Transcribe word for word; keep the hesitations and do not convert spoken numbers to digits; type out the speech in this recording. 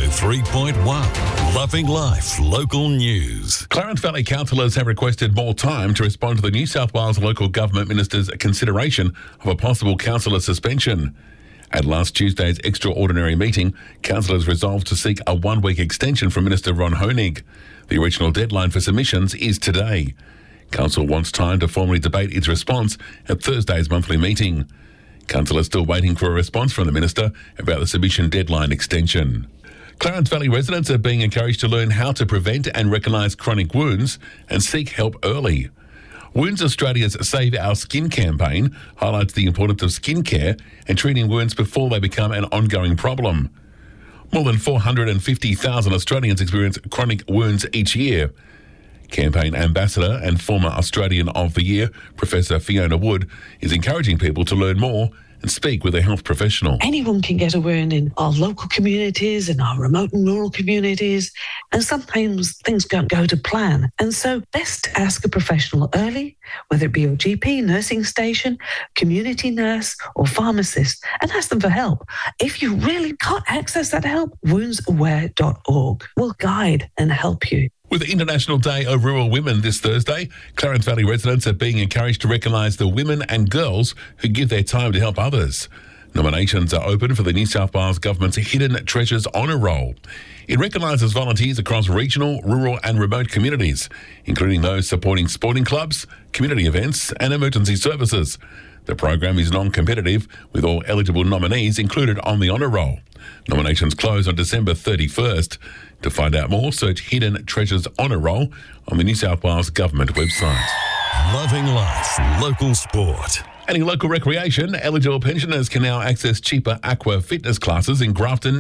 three point one. Loving Life Local News. Clarence Valley councillors have requested more time to respond to the New South Wales Local Government Minister's consideration of a possible councillor suspension. At last Tuesday's extraordinary meeting, councillors resolved to seek a one-week extension from Minister Ron Honig. The original deadline for submissions is today. Council wants time to formally debate its response at Thursday's monthly meeting. Council is still waiting for a response from the Minister about the submission deadline extension. Clarence Valley residents are being encouraged to learn how to prevent and recognise chronic wounds and seek help early. Wounds Australia's Save Our Skin campaign highlights the importance of skin care and treating wounds before they become an ongoing problem. More than four hundred fifty thousand Australians experience chronic wounds each year. Campaign Ambassador and former Australian of the Year, Professor Fiona Wood, is encouraging people to learn more and speak with a health professional. Anyone can get a wound in our local communities, in our remote and rural communities, and sometimes things don't go to plan. And so best to ask a professional early, whether it be your G P, nursing station, community nurse or pharmacist, and ask them for help. If you really can't access that help, wounds aware dot org will guide and help you. With the International Day of Rural Women this Thursday, Clarence Valley residents are being encouraged to recognise the women and girls who give their time to help others. Nominations are open for the New South Wales Government's Hidden Treasures Honour Roll. It recognises volunteers across regional, rural and remote communities, including those supporting sporting clubs, community events and emergency services. The program is non-competitive, with all eligible nominees included on the honour roll. Nominations close on December thirty-first. To find out more, search Hidden Treasures Honour Roll on the New South Wales Government website. Loving Life Local Sport. And in local recreation, eligible pensioners can now access cheaper aqua fitness classes in Grafton